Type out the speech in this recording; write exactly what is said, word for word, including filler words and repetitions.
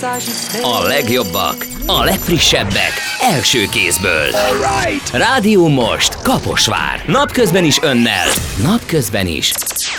A legjobbak, a legfrissebbek, első kézből. Rádió Most, Kaposvár. Napközben is önnel, napközben is